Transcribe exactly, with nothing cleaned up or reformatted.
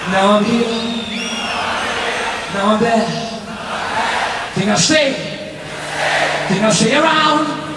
Now I'm here. Now I'm there. Think I'll stay. Think I'll stay around.